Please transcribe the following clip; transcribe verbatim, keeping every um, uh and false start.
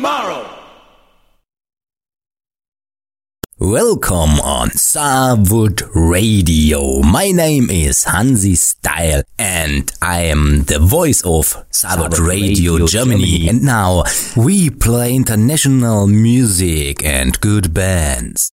tomorrow. Welcome on Saarwood Radio. My name is Hansi Style and I am the voice of Saarwood Radio, Radio Germany. Germany. And now we play international music and good bands.